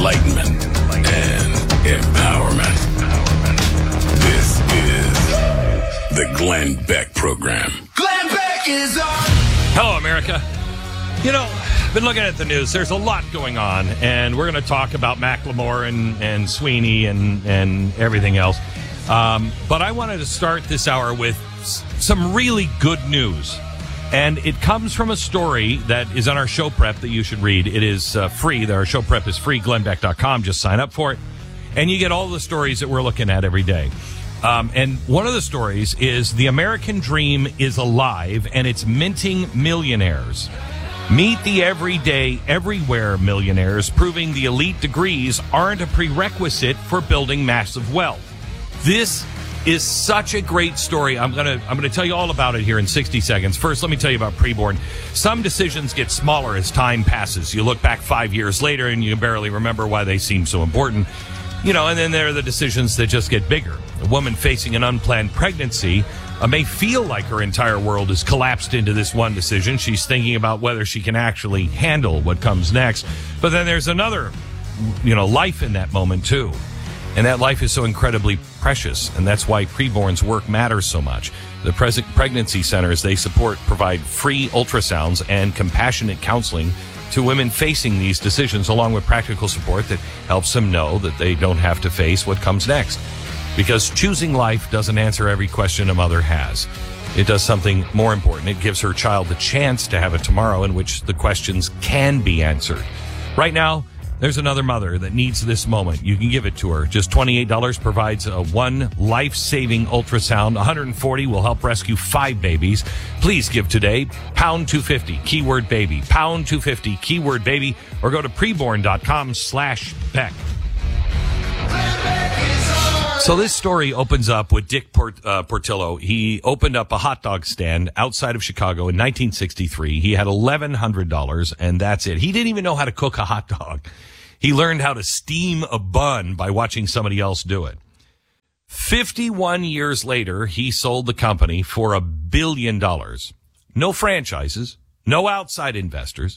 enlightenment, and empowerment. This is the Glenn Beck Program. Glenn Beck is on. Hello, America. You know, been looking at the news. There's a lot going on, and we're going to talk about Macklemore and Sweeney and everything else. But I wanted to start this hour with some really good news. And it comes from a story that is on our show prep that you should read. It is free. Our show prep is free, glennbeck.com. Just sign up for it. And you get all the stories that we're looking at every day. And one of the stories is the American dream is alive, and it's minting millionaires. Meet the everyday, everywhere millionaires, proving the elite degrees aren't a prerequisite for building massive wealth. This is such a great story. I'm gonna tell you all about it here in 60 seconds. First, let me tell you about Preborn. Some decisions get smaller as time passes. You look back 5 years later and you barely remember why they seem so important. You know, and then there are the decisions that just get bigger. A woman facing an unplanned pregnancy may feel like her entire world has collapsed into this one decision. She's thinking about whether she can actually handle what comes next. But then there's another, life in that moment too. And that life is so incredibly precious, and that's why Preborn's work matters so much. The pregnancy centers they support provide free ultrasounds and compassionate counseling to women facing these decisions, along with practical support that helps them know that they don't have to face what comes next. Because choosing life doesn't answer every question a mother has. It does something more important. It gives her child the chance to have a tomorrow in which the questions can be answered. Right now, there's another mother that needs this moment. You can give it to her. Just $28 provides one life-saving ultrasound. $140 will help rescue 5 babies. Please give today, pound 250, keyword baby, pound 250, keyword baby, or go to preborn.com/Beck. So this story opens up with Dick Portillo. He opened up a hot dog stand outside of Chicago in 1963. He had $1,100, and that's it. He didn't even know how to cook a hot dog. He learned how to steam a bun by watching somebody else do it. 51 years later, he sold the company for $1 billion. No franchises, no outside investors,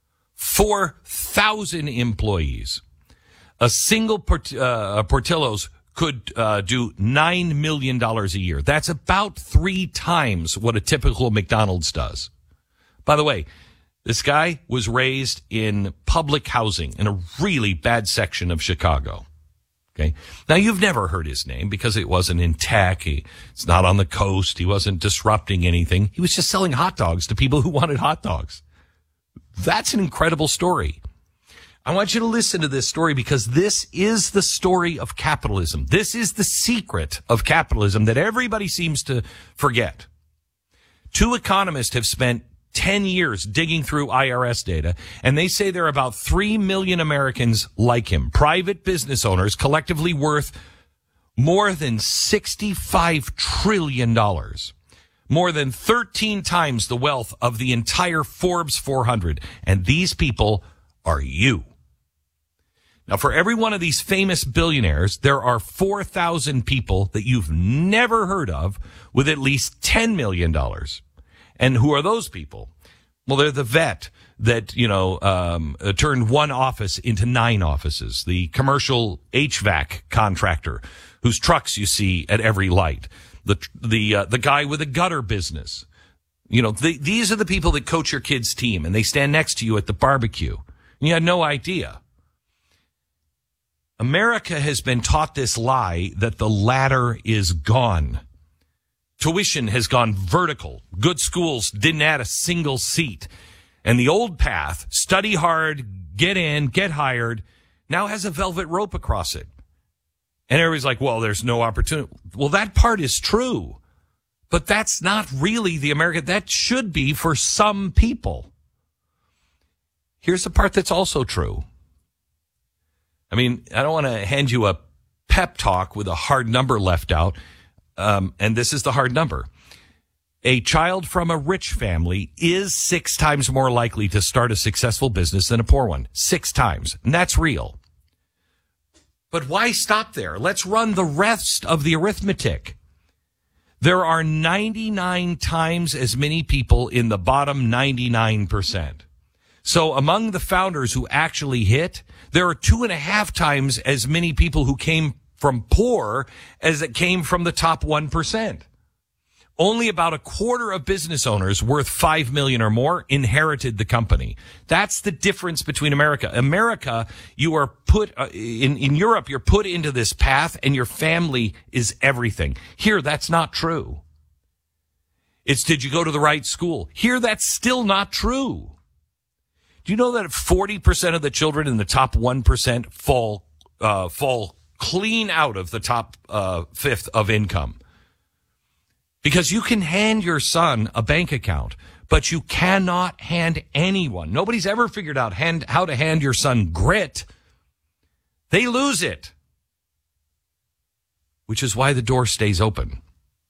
4,000 employees. A single Portillo's could do $9 million a year. That's about 3 times what a typical McDonald's does. By the way, this guy was raised in public housing in a really bad section of Chicago. Okay. Now, you've never heard his name because it wasn't in tech. It's not on the coast. He wasn't disrupting anything. He was just selling hot dogs to people who wanted hot dogs. That's an incredible story. I want you to listen to this story because this is the story of capitalism. This is the secret of capitalism that everybody seems to forget. 2 economists have spent 10 years digging through IRS data, and they say there are about 3 million Americans like him, private business owners collectively worth more than $65 trillion, more than 13 times the wealth of the entire Forbes 400. And these people are you. Now, for every one of these famous billionaires, there are 4,000 people that you've never heard of with at least $10 million. And who are those people? Well, they're the vet that, turned one office into 9 offices. The commercial HVAC contractor whose trucks you see at every light. The guy with a gutter business. These are the people that coach your kid's team, and they stand next to you at the barbecue. And you had no idea. America has been taught this lie that the ladder is gone. Tuition has gone vertical. Good schools didn't add a single seat. And the old path, study hard, get in, get hired, now has a velvet rope across it. And everybody's like, well, there's no opportunity. Well, that part is true. But that's not really the America. That should be for some people. Here's the part that's also true. I mean, I don't want to hand you a pep talk with a hard number left out. And this is the hard number. A child from a rich family is 6 times more likely to start a successful business than a poor one. 6 times. And that's real. But why stop there? Let's run the rest of the arithmetic. There are 99 times as many people in the bottom 99%. So among the founders who actually hit, there are 2.5 times as many people who came from poor as it came from the top 1%. Only about a quarter of business owners worth $5 million or more inherited the company. That's the difference between America. America, you are put in Europe, you're put into this path and your family is everything. Here, that's not true. It's did you go to the right school? Here, that's still not true. Do you know that 40% of the children in the top 1% fall clean out of the top fifth of income? Because you can hand your son a bank account, but you cannot hand anyone. Nobody's ever figured out how to hand your son grit. They lose it, which is why the door stays open.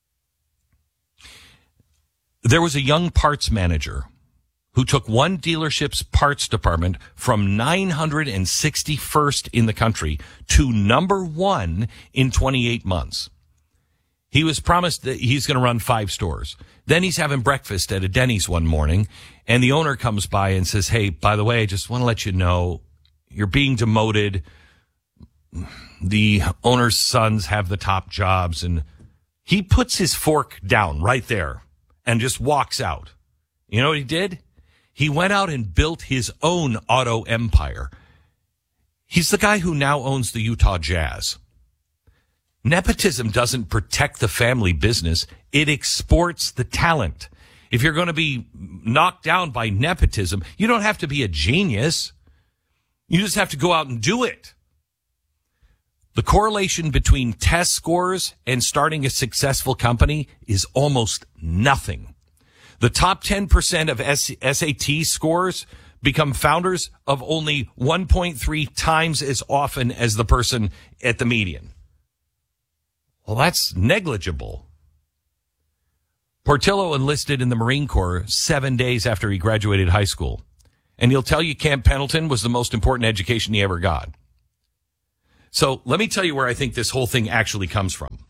There was a young parts manager who took one dealership's parts department from 961st in the country to number 1 in 28 months. He was promised that he's going to run 5 stores. Then he's having breakfast at a Denny's one morning, and the owner comes by and says, hey, by the way, I just want to let you know you're being demoted. The owner's sons have the top jobs. And he puts his fork down right there and just walks out. You know what he did? He went out and built his own auto empire. He's the guy who now owns the Utah Jazz. Nepotism doesn't protect the family business. It exports the talent. If you're going to be knocked down by nepotism, you don't have to be a genius. You just have to go out and do it. The correlation between test scores and starting a successful company is almost nothing. The top 10% of SAT scores become founders of only 1.3 times as often as the person at the median. Well, that's negligible. Portillo enlisted in the Marine Corps 7 days after he graduated high school. And he'll tell you Camp Pendleton was the most important education he ever got. So let me tell you where I think this whole thing actually comes from.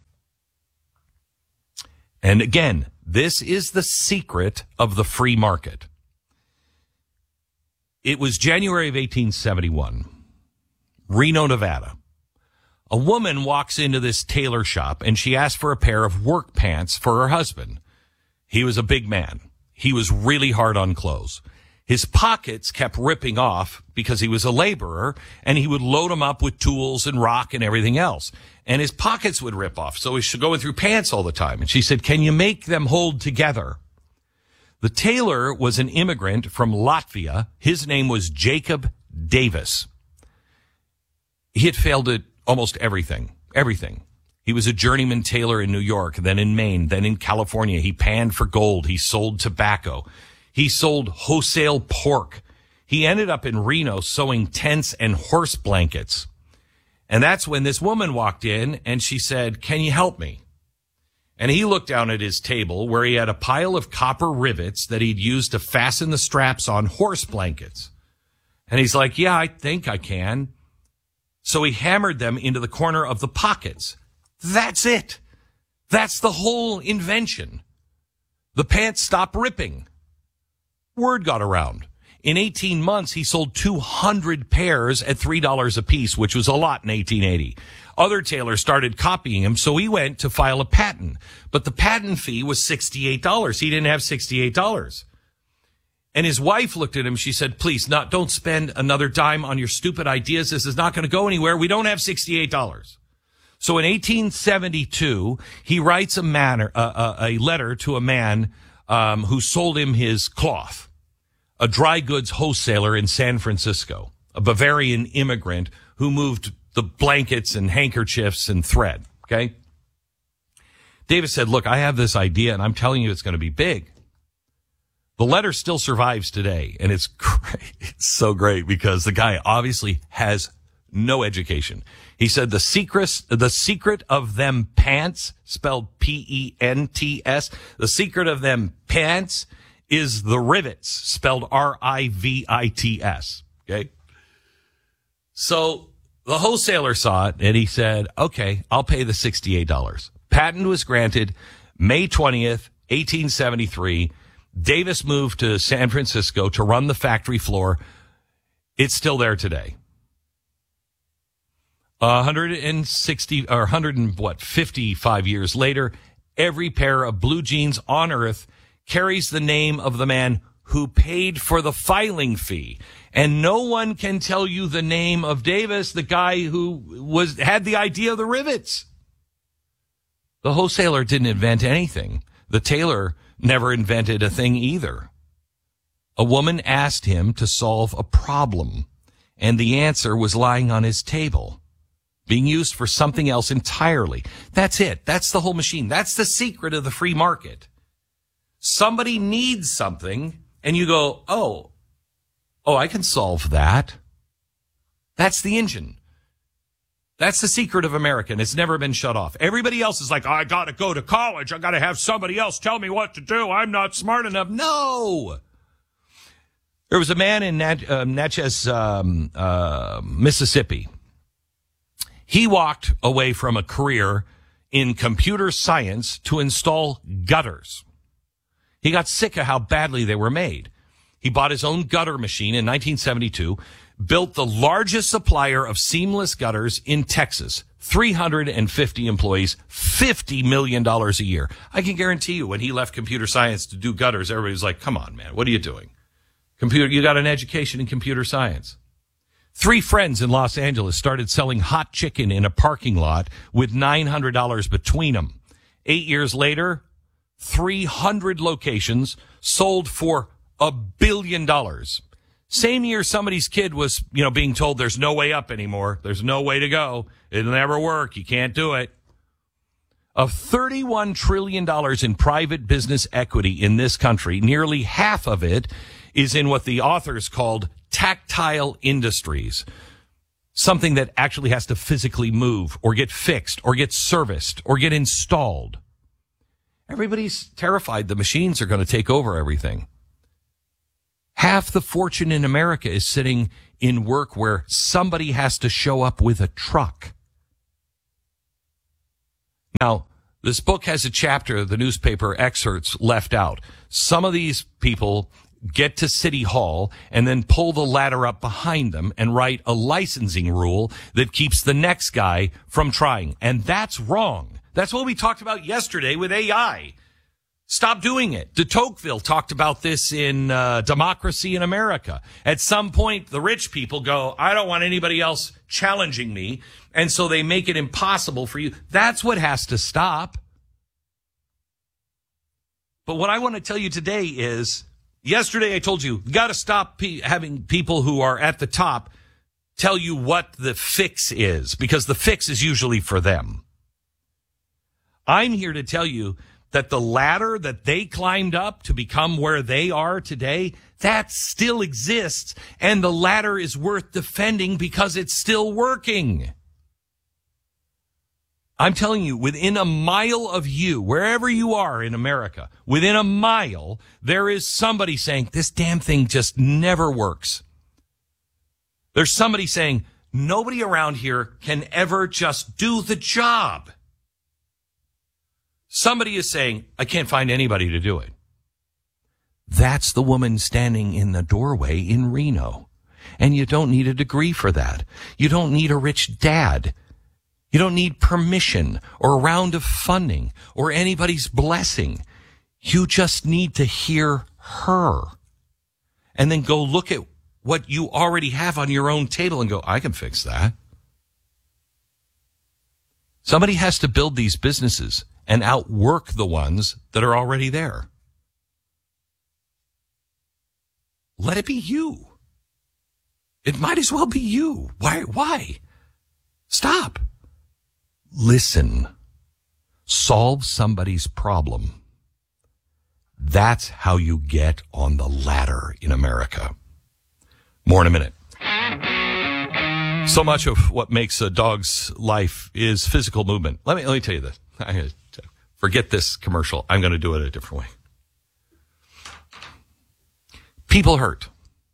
And again, this is the secret of the free market. It was January of 1871, Reno, Nevada. A woman walks into this tailor shop and she asks for a pair of work pants for her husband. He was a big man. He was really hard on clothes. His pockets kept ripping off because he was a laborer and he would load them up with tools and rock and everything else. And his pockets would rip off. So he was going through pants all the time. And she said, can you make them hold together? The tailor was an immigrant from Latvia. His name was Jacob Davis. He had failed at almost everything. He was a journeyman tailor in New York, then in Maine, then in California. He panned for gold. He sold tobacco. He sold wholesale pork. He ended up in Reno sewing tents and horse blankets. And that's when this woman walked in and she said, can you help me? And he looked down at his table where he had a pile of copper rivets that he'd used to fasten the straps on horse blankets. And he's like, yeah, I think I can. So he hammered them into the corner of the pockets. That's it. That's the whole invention. The pants stopped ripping. Word got around. In 18 months, he sold 200 pairs at $3 a piece, which was a lot in 1880. Other tailors started copying him, so he went to file a patent. But the patent fee was $68. He didn't have $68. And his wife looked at him. She said, please, don't spend another dime on your stupid ideas. This is not going to go anywhere. We don't have $68. So in 1872, he writes a letter to a man who sold him his cloth, a dry goods wholesaler in San Francisco, a Bavarian immigrant who moved the blankets and handkerchiefs and thread, okay? Davis said, look, I have this idea, and I'm telling you it's going to be big. The letter still survives today, and it's great. It's so great because the guy obviously has no education. He said the secret of them pants, spelled P-E-N-T-S, the secret of them pants is the rivets, spelled R-I-V-I-T-S. Okay? So the wholesaler saw it, and he said, okay, I'll pay the $68. Patent was granted May 20th, 1873. Davis moved to San Francisco to run the factory floor. It's still there today. 55 years later, every pair of blue jeans on earth carries the name of the man who paid for the filing fee. And no one can tell you the name of Davis, the guy who had the idea of the rivets. The wholesaler didn't invent anything. The tailor never invented a thing either. A woman asked him to solve a problem, and the answer was lying on his table, being used for something else entirely. That's it. That's the whole machine. That's the secret of the free market. Somebody needs something, and you go, oh, I can solve that. That's the engine. That's the secret of America, and it's never been shut off. Everybody else is like, I got to go to college. I got to have somebody else tell me what to do. I'm not smart enough. No. There was a man in Natchez, Mississippi. He walked away from a career in computer science to install gutters. He got sick of how badly they were made. He bought his own gutter machine in 1972, built the largest supplier of seamless gutters in Texas, 350 employees, $50 million a year. I can guarantee you when he left computer science to do gutters, everybody's like, come on, man, what are you doing? You got an education in computer science. 3 friends in Los Angeles started selling hot chicken in a parking lot with $900 between them. 8 years later, 300 locations sold for $1 billion. Same year somebody's kid was, being told there's no way up anymore. There's no way to go. It'll never work. You can't do it. Of $31 trillion in private business equity in this country, nearly half of it is in what the authors called tactile industries. Something that actually has to physically move or get fixed or get serviced or get installed. Everybody's terrified the machines are going to take over everything. Half the fortune in America is sitting in work where somebody has to show up with a truck. Now, this book has a chapter the newspaper excerpts left out. Some of these people get to City Hall and then pull the ladder up behind them and write a licensing rule that keeps the next guy from trying. And that's wrong. That's what we talked about yesterday with AI. Stop doing it. De Tocqueville talked about this in Democracy in America. At some point, the rich people go, I don't want anybody else challenging me. And so they make it impossible for you. That's what has to stop. But what I want to tell you today is, yesterday I told you got to stop having people who are at the top tell you what the fix is, because the fix is usually for them. I'm here to tell you that the ladder that they climbed up to become where they are today, that still exists, and the ladder is worth defending because it's still working. I'm telling you, within a mile of you, wherever you are in America, within a mile, there is somebody saying, this damn thing just never works. There's somebody saying, nobody around here can ever just do the job. Somebody is saying, I can't find anybody to do it. That's the woman standing in the doorway in Reno. And you don't need a degree for that. You don't need a rich dad. You don't need permission or a round of funding or anybody's blessing. You just need to hear her. And then go look at what you already have on your own table and go, I can fix that. Somebody has to build these businesses and outwork the ones that are already there. Let it be you. It might as well be you. Why? Stop. Listen. Solve somebody's problem. That's how you get on the ladder in America. More in a minute. So much of what makes a dog's life is physical movement. Let me tell you this. Forget this commercial. I'm going to do it a different way. People hurt.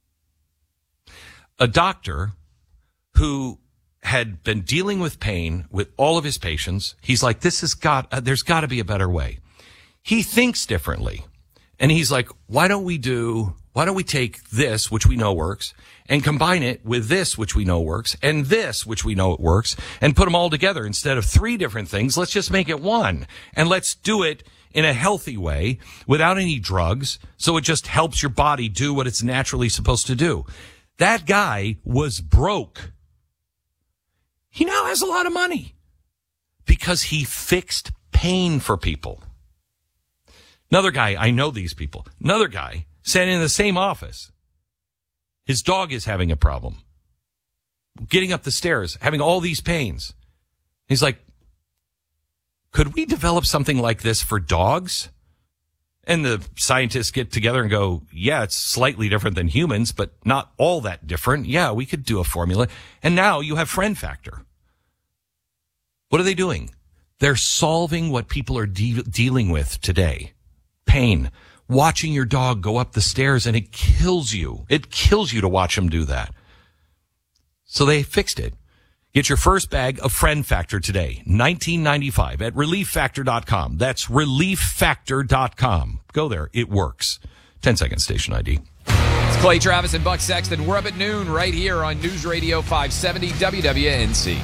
A doctor who had been dealing with pain with all of his patients, he's like, there's got to be a better way. He thinks differently. And he's like, why don't we take this, which we know works, and combine it with this, which we know works, and this, which we know it works, and put them all together instead of 3 different things. Let's just make it one. And let's do it in a healthy way without any drugs. So it just helps your body do what it's naturally supposed to do. That guy was broke. He now has a lot of money because he fixed pain for people. Another guy, I know these people. Another guy sat in the same office. His dog is having a problem. Getting up the stairs, having all these pains. He's like, could we develop something like this for dogs? And the scientists get together and go, yeah, it's slightly different than humans, but not all that different. Yeah, we could do a formula. And now you have Friend Factor. What are they doing? They're solving what people are dealing with today. Pain. Watching your dog go up the stairs, and it kills you. It kills you to watch him do that. So they fixed it. Get your first bag of Friend Factor today, $19.95 at ReliefFactor.com. That's ReliefFactor.com. Go there. It works. 10-second station ID. It's Clay Travis and Buck Sexton. We're up at noon right here on News Radio 570 WWNC.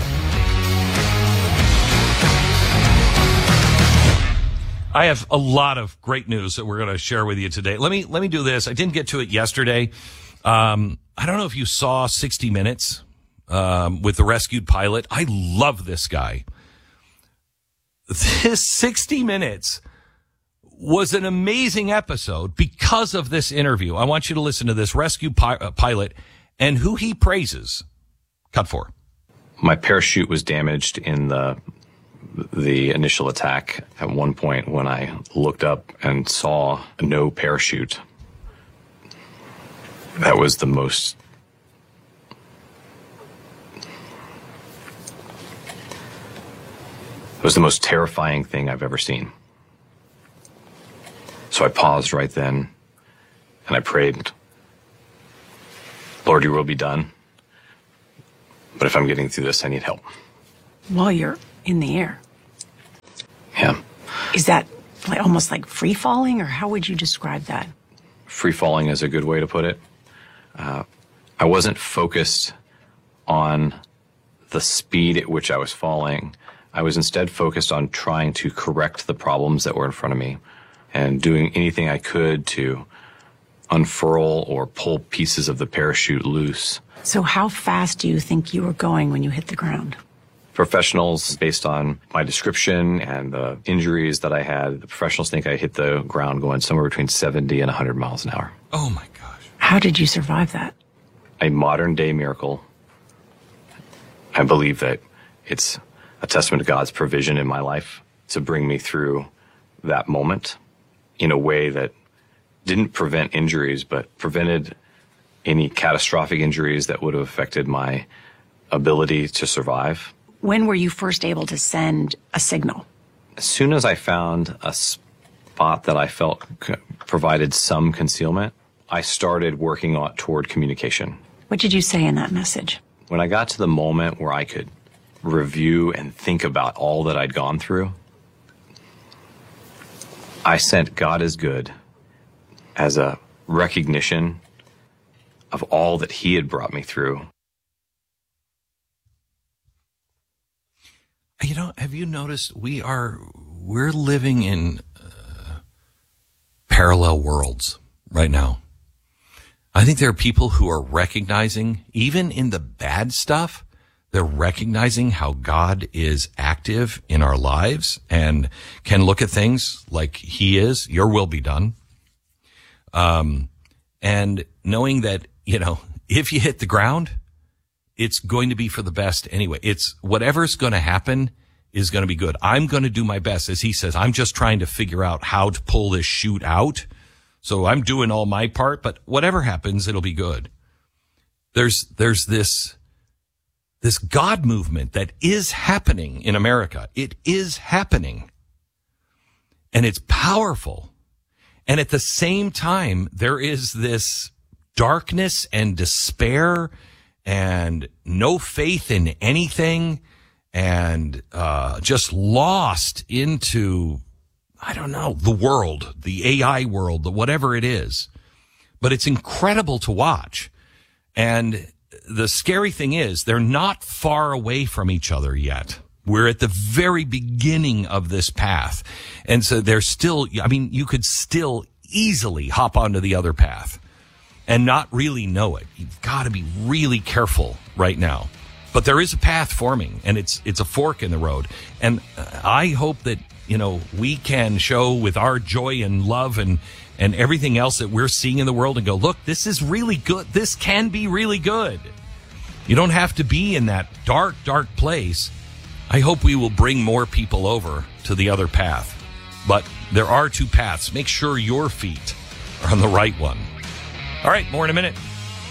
I have a lot of great news that we're going to share with you today. Let me do this. I didn't get to it yesterday. I don't know if you saw 60 Minutes with the rescued pilot. I love this guy. This 60 Minutes was an amazing episode because of this interview. I want you to listen to this rescued pilot and who he praises. Cut 4. My parachute was damaged in the initial attack. At one point when I looked up and saw no parachute, that was the most terrifying thing I've ever seen. So I paused right then and I prayed, Lord, your will be done. But if I'm getting through this, I need help. While you're in the air. Yeah. Is that almost like free falling, or how would you describe that? Free falling is a good way to put it. I wasn't focused on the speed at which I was falling. I was instead focused on trying to correct the problems that were in front of me and doing anything I could to unfurl or pull pieces of the parachute loose. So how fast do you think you were going when you hit the ground? Professionals, based on my description and the injuries that I had, the professionals think I hit the ground going somewhere between 70 and 100 miles an hour. Oh, my gosh. How did you survive that? A modern-day miracle. I believe that it's a testament to God's provision in my life to bring me through that moment in a way that didn't prevent injuries, but prevented any catastrophic injuries that would have affected my ability to survive. When were you first able to send a signal? As soon as I found a spot that I felt provided some concealment, I started working toward communication. What did you say in that message? When I got to the moment where I could review and think about all that I'd gone through, I sent God is good as a recognition of all that he had brought me through. You know, have you noticed we're living in parallel worlds right now? I think there are people who are recognizing, even in the bad stuff, they're recognizing how God is active in our lives and can look at things like he is, your will be done. And knowing that, you know, if you hit the ground, it's going to be for the best anyway. It's whatever's going to happen is going to be good. I'm going to do my best. As he says, I'm just trying to figure out how to pull this chute out. So I'm doing all my part, but whatever happens, it'll be good. There's this God movement that is happening in America. It is happening. And it's powerful. And at the same time, there is this darkness and despair and no faith in anything and just lost into, I don't know, the world, the AI world, the whatever it is. But it's incredible to watch. And the scary thing is they're not far away from each other yet. We're at the very beginning of this path. And so there's still, I mean, you could still easily hop onto the other path and not really know it. You've got to be really careful right now. But there is a path forming, and it's a fork in the road. And I hope that, you know, we can show with our joy and love and everything else that we're seeing in the world and go, look, this is really good. This can be really good. You don't have to be in that dark, dark place. I hope we will bring more people over to the other path. But there are two paths. Make sure your feet are on the right one. All right, more in a minute.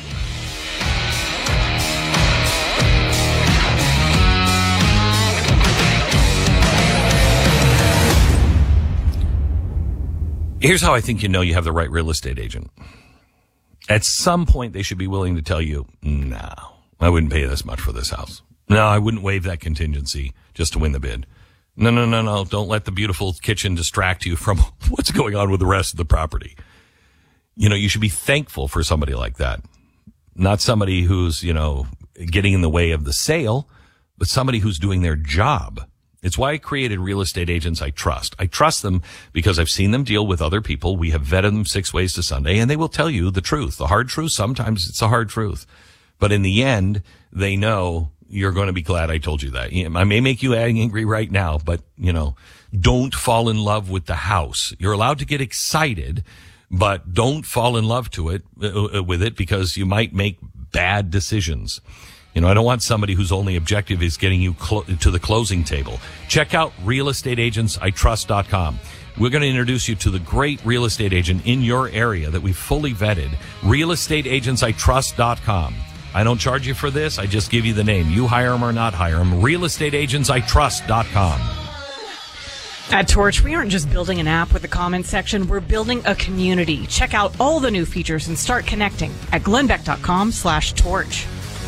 Here's how I think you know you have the right real estate agent. At some point, they should be willing to tell you, no, I wouldn't pay this much for this house. No, I wouldn't waive that contingency just to win the bid. No. Don't let the beautiful kitchen distract you from what's going on with the rest of the property. You know, you should be thankful for somebody like that. Not somebody who's, you know, getting in the way of the sale, but somebody who's doing their job. It's why I created Real Estate Agents I Trust. I trust them because I've seen them deal with other people. We have vetted them 6 ways to Sunday, and they will tell you the truth. The hard truth, sometimes it's a hard truth. But in the end, they know you're going to be glad I told you that. I may make you angry right now, but, you know, don't fall in love with the house. You're allowed to get excited, but don't fall in love with it because you might make bad decisions. You know, I don't want somebody whose only objective is getting you to the closing table. Check out realestateagentsitrust.com. We're going to introduce you to the great real estate agent in your area that we've fully vetted. realestateagentsitrust.com. I don't charge you for this. I just give you the name. You hire them or not hire them. realestateagentsitrust.com. At Torch, we aren't just building an app with a comment section. We're building a community. Check out all the new features and start connecting at glennbeck.com/torch.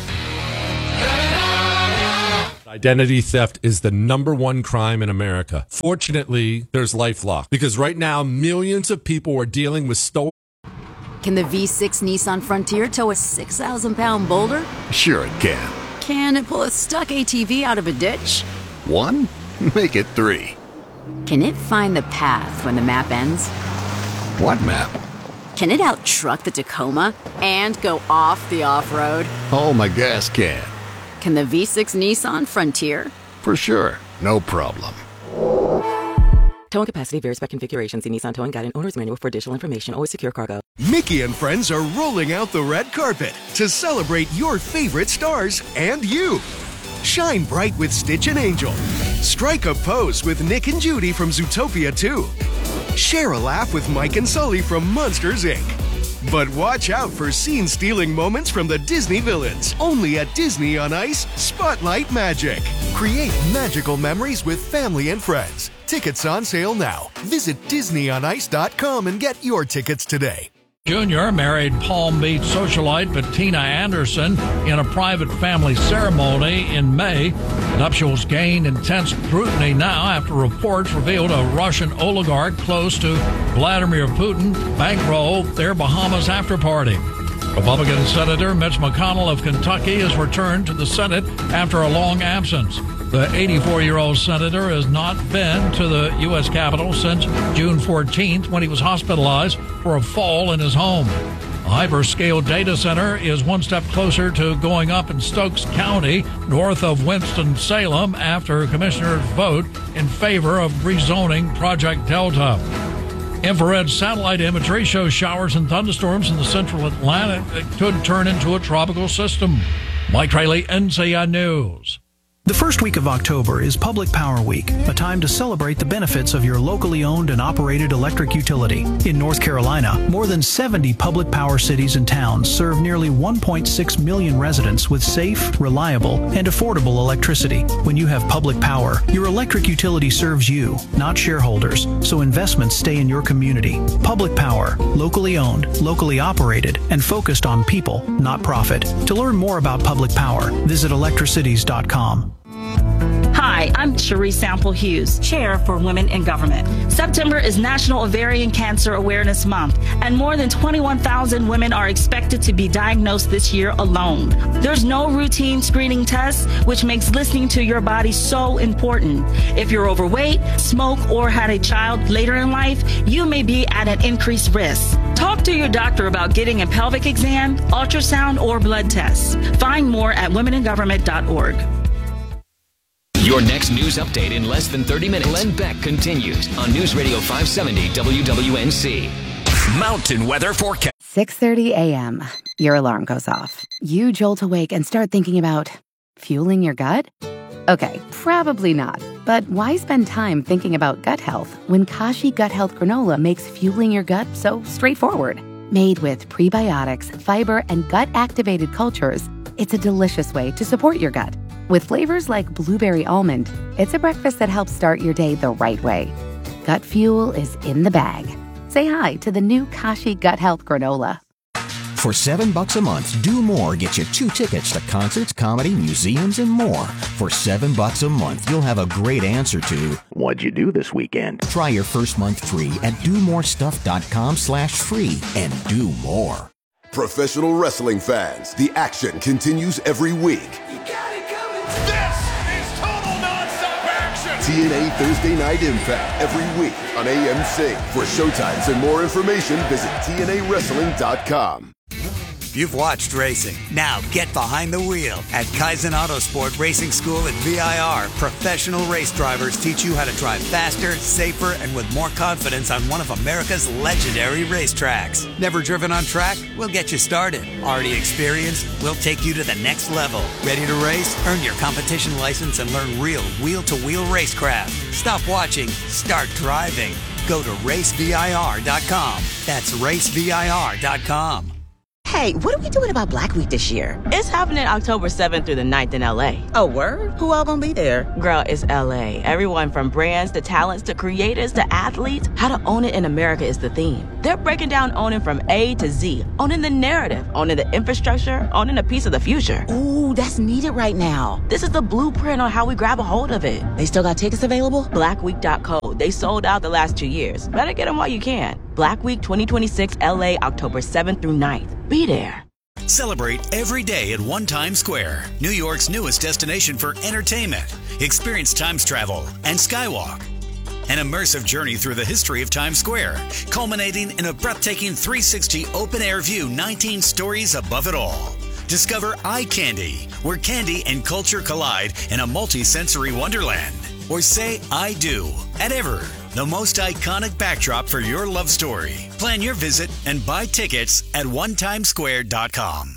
Identity theft is the #1 crime in America. Fortunately, there's LifeLock, because right now millions of people are dealing with stolen. Can the V6 Nissan Frontier tow a 6,000-pound boulder? Sure it can. Can it pull a stuck ATV out of a ditch? 1? Make it 3. Can it find the path when the map ends? What map? Can it out-truck the Tacoma and go off the off-road? Oh, my gas can. Can the V6 Nissan Frontier? For sure. No problem. Towing capacity varies by configuration. See Nissan Towing Guide and Owner's Manual for additional information. Always secure cargo. Mickey and friends are rolling out the red carpet to celebrate your favorite stars and you. Shine bright with Stitch and Angel. Strike a pose with Nick and Judy from Zootopia 2. Share a laugh with Mike and Sully from Monsters, Inc. But watch out for scene-stealing moments from the Disney villains. Only at Disney on Ice, Spotlight Magic. Create magical memories with family and friends. Tickets on sale now. Visit DisneyOnIce.com and get your tickets today. Jr. married Palm Beach socialite Bettina Anderson in a private family ceremony in May. Nuptials gained intense scrutiny now after reports revealed a Russian oligarch close to Vladimir Putin bankrolled their Bahamas after-party. Republican Senator Mitch McConnell of Kentucky has returned to the Senate after a long absence. The 84-year-old senator has not been to the U.S. Capitol since June 14th when he was hospitalized for a fall in his home. A hyperscale data center is one step closer to going up in Stokes County, north of Winston-Salem, after commissioners vote in favor of rezoning Project Delta. Infrared satellite imagery shows showers and thunderstorms in the central Atlantic that could turn into a tropical system. Mike Trayley, NCN News. The first week of October is Public Power Week, a time to celebrate the benefits of your locally owned and operated electric utility. In North Carolina, more than 70 public power cities and towns serve nearly 1.6 million residents with safe, reliable, and affordable electricity. When you have public power, your electric utility serves you, not shareholders, so investments stay in your community. Public Power, locally owned, locally operated, and focused on people, not profit. To learn more about public power, visit electricities.com. Hi, Hi, I'm Cherise Sample Hughes, Chair for Women in Government. September is National Ovarian Cancer Awareness Month, and more than 21,000 women are expected to be diagnosed this year alone. There's no routine screening tests, which makes listening to your body so important. If you're overweight, smoke, or had a child later in life, you may be at an increased risk. Talk to your doctor about getting a pelvic exam, ultrasound, or blood tests. Find more at womeningovernment.org. Your next news update in less than 30 minutes. Glenn Beck continues on News Radio 570 WWNC. Mountain weather forecast. 6:30 a.m. Your alarm goes off. You jolt awake and start thinking about fueling your gut? Okay, probably not. But why spend time thinking about gut health when Kashi Gut Health Granola makes fueling your gut so straightforward? Made with prebiotics, fiber, and gut-activated cultures, it's a delicious way to support your gut. With flavors like blueberry almond, it's a breakfast that helps start your day the right way. Gut fuel is in the bag. Say hi to the new Kashi Gut Health Granola. For $7 a month, Do More gets you 2 tickets to concerts, comedy, museums, and more. For $7 a month, you'll have a great answer to, what'd you do this weekend? Try your first month free at domorestuff.com/free and do more. Professional wrestling fans, the action continues every week. This is total non-stop action! TNA Thursday Night Impact every week on AMC. For showtimes and more information, visit TNAWrestling.com. You've watched racing. Now get behind the wheel. At Kaizen Autosport Racing School at VIR, professional race drivers teach you how to drive faster, safer, and with more confidence on one of America's legendary racetracks. Never driven on track? We'll get you started. Already experienced? We'll take you to the next level. Ready to race? Earn your competition license and learn real wheel-to-wheel racecraft. Stop watching. Start driving. Go to racevir.com. That's racevir.com. Hey, what are we doing about Black Week this year? It's happening October 7th through the 9th in LA. Oh, word? Who all gonna be there? Girl, it's LA. Everyone from brands to talents to creators to athletes. How to own it in America is the theme. They're breaking down owning from A to Z. Owning the narrative, owning the infrastructure, owning a piece of the future. Ooh, that's needed right now. This is the blueprint on how we grab a hold of it. They still got tickets available? Blackweek.co. They sold out the last 2 years. Better get them while you can. Black Week 2026 LA, October 7th through 9th. Be there. Celebrate every day at One Times Square, New York's newest destination for entertainment. Experience Times Travel and Skywalk. An immersive journey through the history of Times Square, culminating in a breathtaking 360 open-air view, 19 stories above it all. Discover Eye Candy, where candy and culture collide in a multi-sensory wonderland. Or say I do at Ever, the most iconic backdrop for your love story. Plan your visit and buy tickets at onetimesquare.com.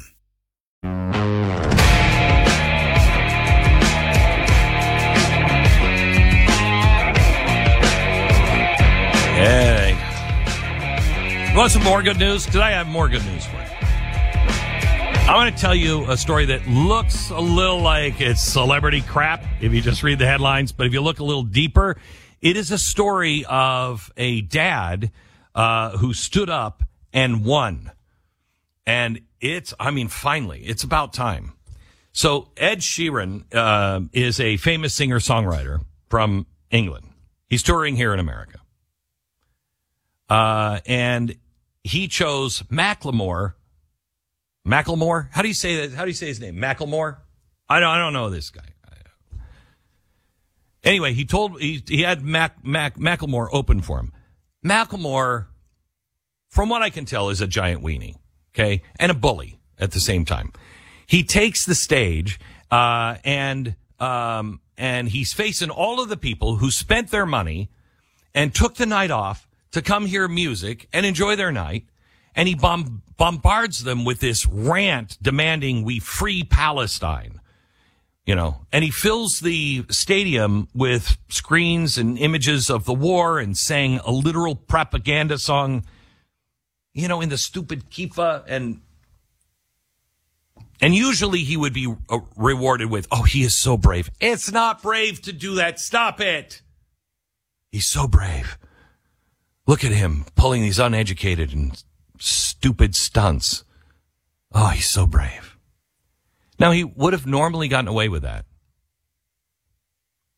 Hey. You want some more good news? Today I have more good news for you. I want to tell you a story that looks a little like it's celebrity crap if you just read the headlines, but if you look a little deeper, it is a story of a dad who stood up and won. And finally, it's about time. So Ed Sheeran is a famous singer-songwriter from England. He's touring here in America. And he chose Macklemore. Macklemore? How do you say that? How do you say his name? Macklemore? I don't know this guy. Anyway, he had Macklemore open for him. Macklemore, from what I can tell, is a giant weenie, okay, and a bully at the same time. He takes the stage, and he's facing all of the people who spent their money and took the night off to come hear music and enjoy their night. And he bombards them with this rant demanding we free Palestine, and he fills the stadium with screens and images of the war and sang a literal propaganda song, in the stupid kippah. And usually he would be rewarded with, oh, he is so brave. It's not brave to do that. Stop it. He's so brave. Look at him pulling these uneducated and stupid stunts. Oh, he's so brave. Now, he would have normally gotten away with that.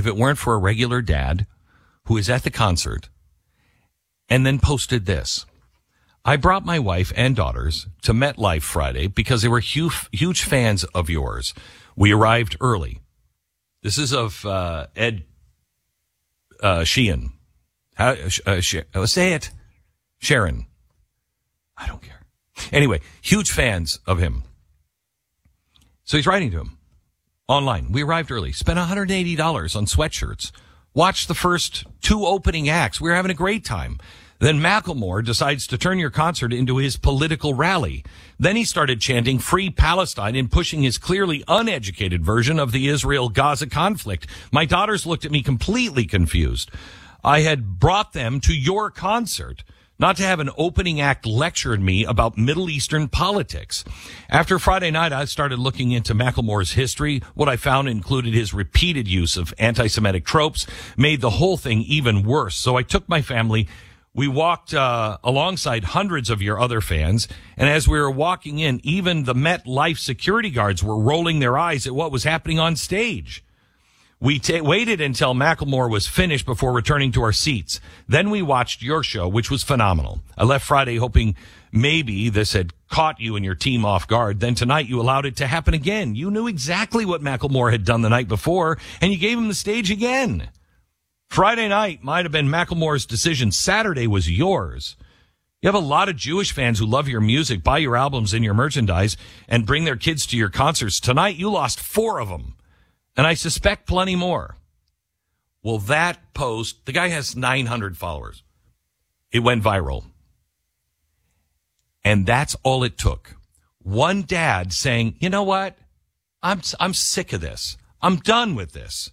if it weren't for a regular dad who is at the concert and then posted this. I brought my wife and daughters to MetLife Friday because they were huge fans of yours. We arrived early. This is of Ed Sheehan. Say it. Sharon. I don't care. Anyway, huge fans of him. So he's writing to him online. We arrived early, spent $180 on sweatshirts, watched the first 2 opening acts. We were having a great time. Then Macklemore decides to turn your concert into his political rally. Then he started chanting Free Palestine and pushing his clearly uneducated version of the Israel-Gaza conflict. My daughters looked at me completely confused. I had brought them to your concert, not to have an opening act lecture at me about Middle Eastern politics. After Friday night, I started looking into Macklemore's history. What I found included his repeated use of anti-Semitic tropes, made the whole thing even worse. So I took my family. We walked alongside hundreds of your other fans, and as we were walking in, even the MetLife security guards were rolling their eyes at what was happening on stage. We waited until Macklemore was finished before returning to our seats. Then we watched your show, which was phenomenal. I left Friday hoping maybe this had caught you and your team off guard. Then tonight you allowed it to happen again. You knew exactly what Macklemore had done the night before, and you gave him the stage again. Friday night might have been Macklemore's decision. Saturday was yours. You have a lot of Jewish fans who love your music, buy your albums and your merchandise, and bring their kids to your concerts. Tonight you lost 4 of them. And I suspect plenty more. Well, that post, the guy has 900 followers. It went viral. And that's all it took. One dad saying, you know what? I'm sick of this. I'm done with this.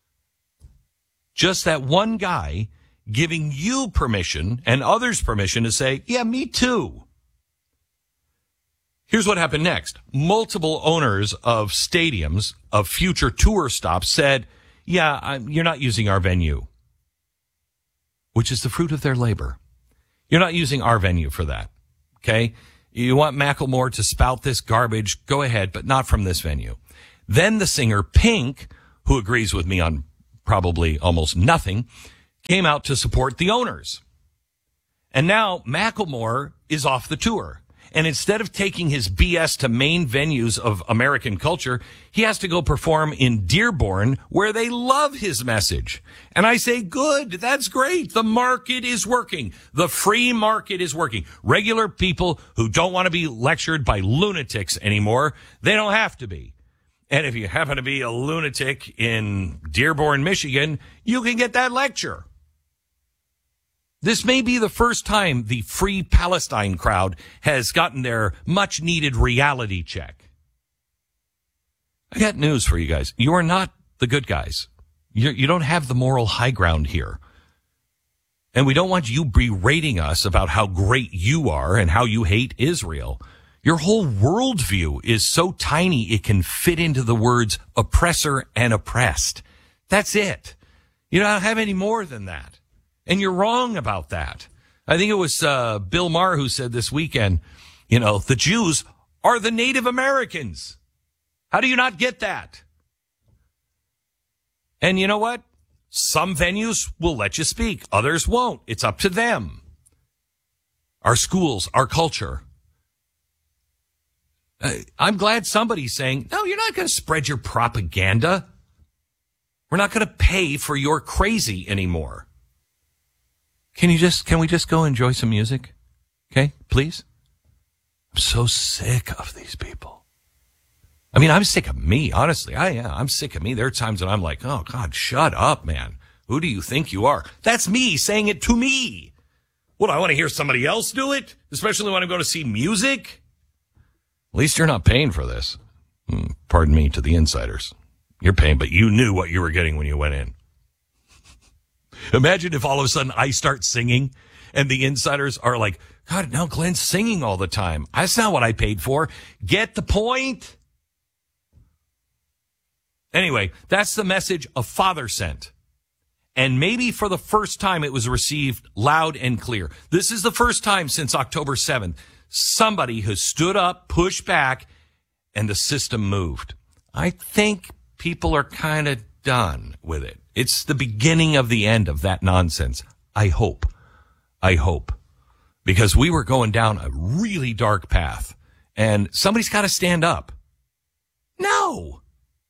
Just that one guy giving you permission and others permission to say, yeah, me too. Here's what happened next. Multiple owners of stadiums, of future tour stops said, yeah, you're not using our venue, which is the fruit of their labor. You're not using our venue for that, okay? You want Macklemore to spout this garbage, go ahead, but not from this venue. Then the singer Pink, who agrees with me on probably almost nothing, came out to support the owners. And now Macklemore is off the tour. And instead of taking his BS to main venues of American culture, he has to go perform in Dearborn, where they love his message. And I say, good, that's great. The market is working. The free market is working. Regular people who don't want to be lectured by lunatics anymore, they don't have to be. And if you happen to be a lunatic in Dearborn, Michigan, you can get that lecture. This may be the first time the Free Palestine crowd has gotten their much-needed reality check. I got news for you guys. You are not the good guys. You don't have the moral high ground here. And we don't want you berating us about how great you are and how you hate Israel. Your whole worldview is so tiny it can fit into the words oppressor and oppressed. That's it. You don't have any more than that. And you're wrong about that. I think it was Bill Maher who said this weekend, the Jews are the Native Americans. How do you not get that? And you know what? Some venues will let you speak. Others won't. It's up to them. Our schools, our culture. I'm glad somebody's saying, no, you're not going to spread your propaganda. We're not going to pay for your crazy anymore. Can we just go enjoy some music? Okay, please? I'm so sick of these people. I mean, I'm sick of me, honestly. I'm sick of me. There are times when I'm like, oh, God, shut up, man. Who do you think you are? That's me saying it to me. What, I want to hear somebody else do it? Especially when I go to see music? At least you're not paying for this. Pardon me to the insiders. You're paying, but you knew what you were getting when you went in. Imagine if all of a sudden I start singing and the insiders are like, God, now Glenn's singing all the time. That's not what I paid for. Get the point? Anyway, that's the message a father sent. And maybe for the first time it was received loud and clear. This is the first time since October 7th. Somebody has stood up, pushed back, and the system moved. I think people are kind of done with it. It's the beginning of the end of that nonsense. I hope. Because we were going down a really dark path, and somebody's got to stand up. No.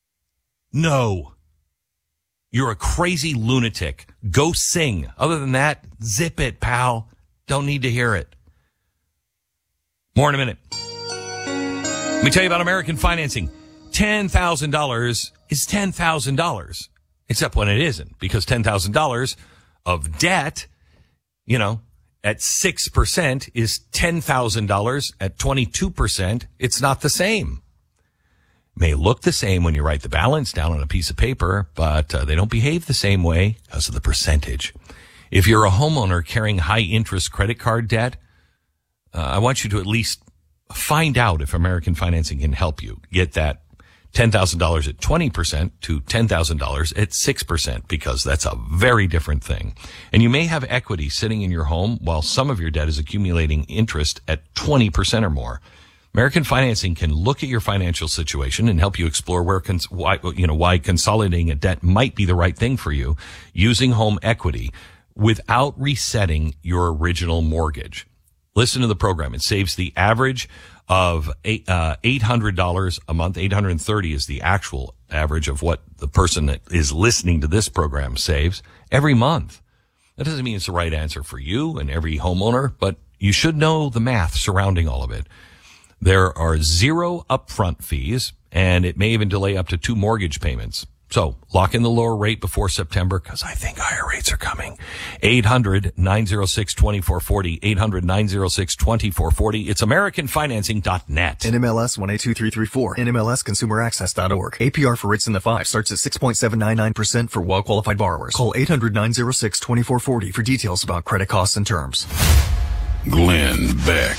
You're a crazy lunatic. Go sing. Other than that, zip it, pal. Don't need to hear it. More in a minute. Let me tell you about American Financing. $10,000 is $10,000. Except when it isn't, because $10,000 of debt, at 6% is $10,000. At 22%, it's not the same. May look the same when you write the balance down on a piece of paper, but they don't behave the same way because of the percentage. If you're a homeowner carrying high interest credit card debt, I want you to at least find out if American Financing can help you get that $10,000 at 20% to $10,000 at 6%, because that's a very different thing. And you may have equity sitting in your home while some of your debt is accumulating interest at 20% or more. American Financing can look at your financial situation and help you explore why consolidating a debt might be the right thing for you using home equity without resetting your original mortgage. Listen to the program. It saves the average of $800 a month. $830 is the actual average of what the person that is listening to this program saves every month. That doesn't mean it's the right answer for you and every homeowner, but you should know the math surrounding all of it. There are 0 upfront fees, and it may even delay up to 2 mortgage payments. So lock in the lower rate before September, because I think higher rates are coming. 800-906-2440. 800-906-2440. It's AmericanFinancing.net. NMLS 182334. NMLSConsumerAccess.org. APR for rates in the 5 starts at 6.799% for well-qualified borrowers. Call 800-906-2440 for details about credit costs and terms. Glenn Beck.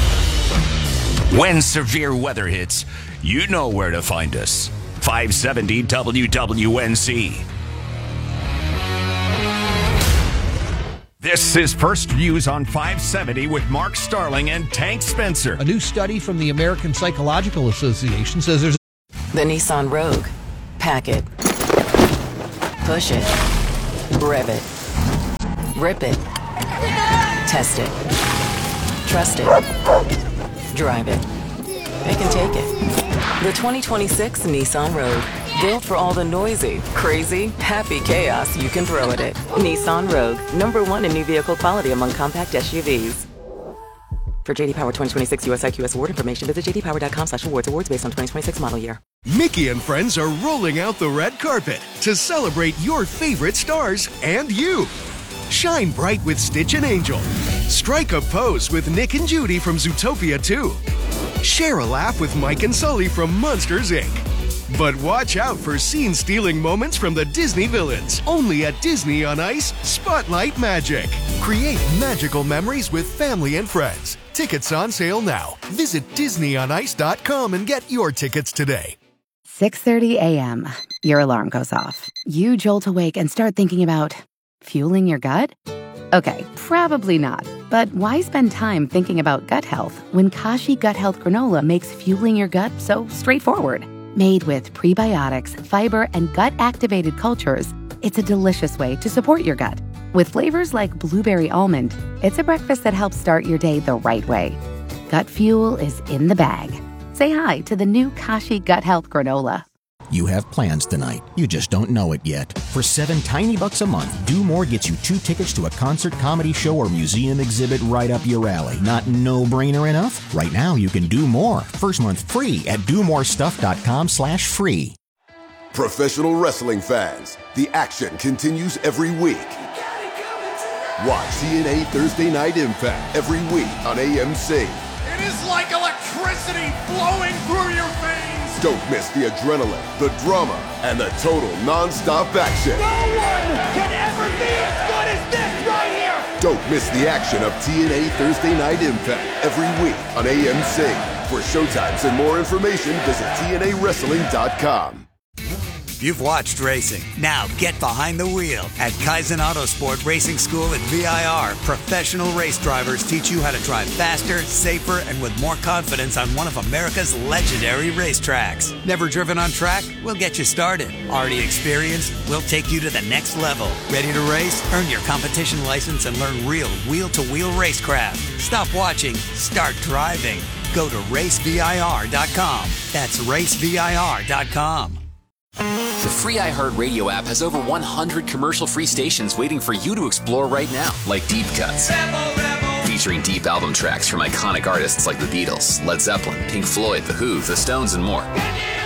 When severe weather hits, you know where to find us. 570 WWNC. This is First Views on 570 with Mark Starling and Tank Spencer. A new study from the American Psychological Association says there's The Nissan Rogue. Pack it. Push it. Rev it. Rip it. Test it. Trust it. Drive it. They can take it. The 2026 Nissan Rogue. Built for all the noisy, crazy, happy chaos you can throw at it. Nissan Rogue. #1 in new vehicle quality among compact SUVs. For JD Power 2026 US IQS award information, visit jdpower.com/awards. Awards based on 2026 model year. Mickey and friends are rolling out the red carpet to celebrate your favorite stars and you. Shine bright with Stitch and Angel. Strike a pose with Nick and Judy from Zootopia 2. Share a laugh with Mike and Sully from Monsters, Inc. But watch out for scene-stealing moments from the Disney villains. Only at Disney on Ice Spotlight Magic. Create magical memories with family and friends. Tickets on sale now. Visit DisneyOnIce.com and get your tickets today. 6:30 a.m. Your alarm goes off. You jolt awake and start thinking about fueling your gut? Okay, probably not. But why spend time thinking about gut health when Kashi Gut Health Granola makes fueling your gut so straightforward? Made with prebiotics, fiber, and gut-activated cultures, it's a delicious way to support your gut. With flavors like blueberry almond, it's a breakfast that helps start your day the right way. Gut fuel is in the bag. Say hi to the new Kashi Gut Health Granola. You have plans tonight. You just don't know it yet. For $7 tiny a month, Do More gets you 2 tickets to a concert, comedy show, or museum exhibit right up your alley. Not no-brainer enough? Right now, you can do more. First month free at domorestuff.com/free. Professional wrestling fans, the action continues every week. Watch TNA Thursday Night Impact every week on AMC. It is like electricity flowing through your veins. Don't miss the adrenaline, the drama, and the total non-stop action. No one can ever be as good as this right here. Don't miss the action of TNA Thursday Night Impact every week on AMC. For showtimes and more information, visit TNAWrestling.com. You've watched racing. Now get behind the wheel. At Kaizen Autosport Racing School at VIR, professional race drivers teach you how to drive faster, safer, and with more confidence on one of America's legendary racetracks. Never driven on track? We'll get you started. Already experienced? We'll take you to the next level. Ready to race? Earn your competition license and learn real wheel-to-wheel racecraft. Stop watching. Start driving. Go to racevir.com. That's racevir.com. The free iHeartRadio app has over 100 commercial-free stations waiting for you to explore right now, like Deep Cuts. Featuring deep album tracks from iconic artists like the Beatles, Led Zeppelin, Pink Floyd, The Who, The Stones, and more.